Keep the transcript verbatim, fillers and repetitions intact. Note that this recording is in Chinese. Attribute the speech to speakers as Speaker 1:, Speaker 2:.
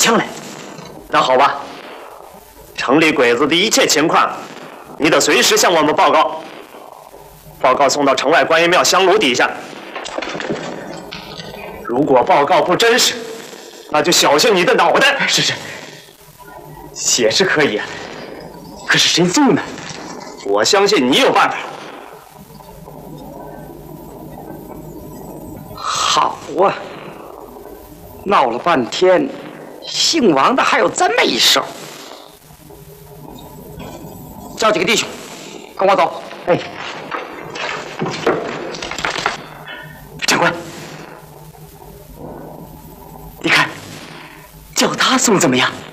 Speaker 1: 枪来。
Speaker 2: 那好吧，城里鬼子的一切情况，你得随时向我们报告。报告送到城外观音庙香炉底下。如果报告不真实，那就小心你的脑袋。
Speaker 1: 是是，写是可以，可是谁送呢？
Speaker 2: 我相信你有办法。
Speaker 1: 好啊，闹了半天，姓王的还有这么一手。叫几个弟兄，跟我走。哎，长官，你看，叫他送怎么样？